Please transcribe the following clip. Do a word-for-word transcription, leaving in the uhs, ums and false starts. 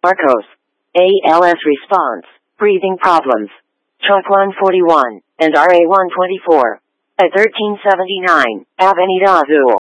Marcos. A L S response, breathing problems. Truck one forty-one, and R A one twenty-four. At thirteen seventy-nine, Avenida Azul.